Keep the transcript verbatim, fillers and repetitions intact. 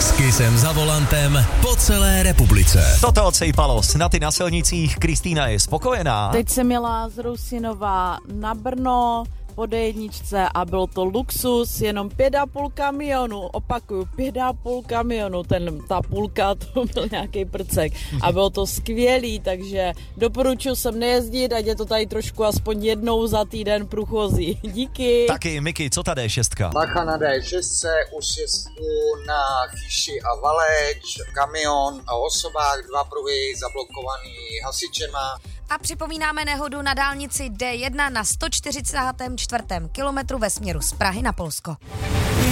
S Kissem za volantem po celé republice. Toto odsejpalo, snad na silnicích. Kristýna je spokojená. Teď jsem jela z Rusinova na Brno po dé jedničce a bylo to luxus, jenom pět a půl kamionu, opakuju, pět a půl kamionu, ten, ta půlka, to byl nějaký prcek a bylo to skvělý, takže doporučuji sem nejezdit, ať je to tady trošku aspoň jednou za týden průchozí. Díky. Taky, Miky, co ta dé šest? Bacha na dé šest, už je na Chyši a Valeč, kamion a osobách, dva pruhy zablokovaný hasičema. A připomínáme nehodu na dálnici dé jedna na sto čtyřicátém čtvrtém kilometru ve směru z Prahy na Polsko.